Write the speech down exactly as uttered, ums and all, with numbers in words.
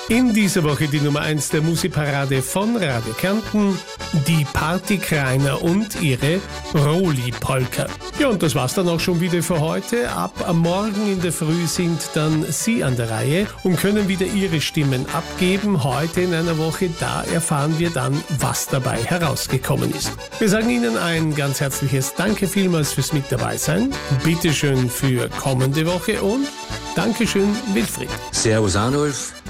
In dieser Woche die Nummer eins der Musikparade von Radio Kärnten, die Partykreiner und ihre Roli-Polka. Ja, und das war's dann auch schon wieder für heute. Ab morgen in der Früh sind dann Sie an der Reihe und können wieder Ihre Stimmen abgeben. Heute in einer Woche, da erfahren wir dann, was dabei herausgekommen ist. Wir sagen Ihnen ein ganz herzliches Danke vielmals fürs Mit dabei sein. Bitteschön für kommende Woche und Dankeschön, Wilfried. Servus Arnulf.